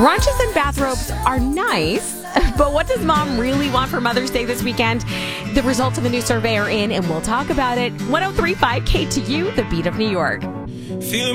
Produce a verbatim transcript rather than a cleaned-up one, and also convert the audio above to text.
Brunches and bathrobes are nice, but what does mom really want for Mother's Day this weekend? The results of a new survey are in, and we'll talk about it. one oh three point five K T U, the beat of New York. Feel